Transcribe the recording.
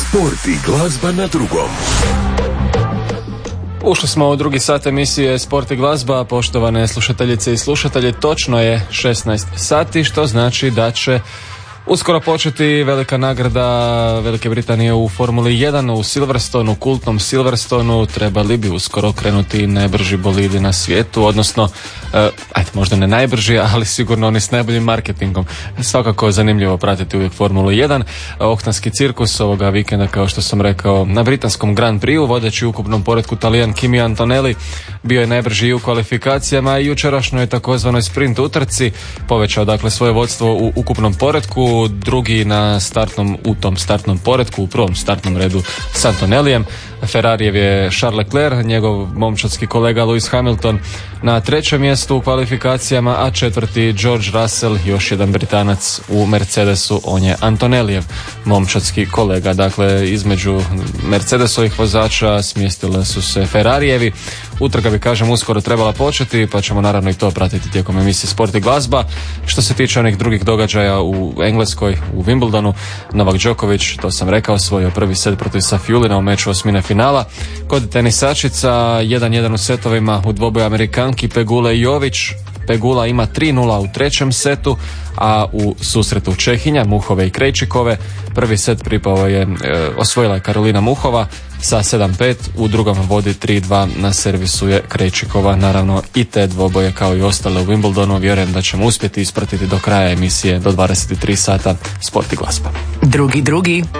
Sport i glazba na drugom. Ušli smo u drugi sat emisije Sport i glazba, poštovane slušateljice i slušatelji. Točno je 16 sati, što znači da će uskoro početi velika nagrada Velike Britanije u Formuli 1 u Silverstonu, kultnom Silverstonu. Trebali bi uskoro krenuti najbrži bolidi na svijetu, odnosno možda ne najbrži, ali sigurno oni s najboljim marketingom. Svakako je zanimljivo pratiti uvijek Formulu 1. Oktanski cirkus ovoga vikenda, kao što sam rekao, na britanskom Grand Prixu, vodeći u ukupnom poretku Talijan Kimi Antonelli bio je najbrži i u kvalifikacijama i jučerašnjoj takozvanoj sprint utrci povećao dakle svoje vodstvo u ukupnom poretku, drugi u tom startnom poretku, u prvom startnom redu s Antonellijem. Ferrarijev je Charles Leclerc, njegov momčadski kolega Lewis Hamilton na trećem mjestu u kvalifikacijama, a četvrti George Russell, još jedan Britanac u Mercedesu, on je Antonellijev momčadski kolega. Dakle, između Mercedesovih vozača smjestile su se Ferrarijevi. Utrka bi, kažem, uskoro trebala početi, pa ćemo naravno i to pratiti tijekom emisije Sport i glazba. Što se tiče onih drugih događaja u Engleskoj, u Wimbledonu, Novak Đoković, to sam rekao, osvojio prvi set protiv Safiulina u meču osmine finala. Kod tenisačica 1-1 u setovima u dvoboju Amerikanki Pegule i Jović. Pegula ima 3-0 u trećem setu, a u susretu Čehinja, Muhove i Krejčikove, prvi set osvojila je Karolina Muhova sa 7-5, u drugom vodi 3-2, na servisu je Krejčikova. Naravno i te dvoboje kao i ostale u Wimbledonu vjerujem da ćemo uspjeti ispratiti do kraja emisije do 23 sata Sport i glazba. Drugi.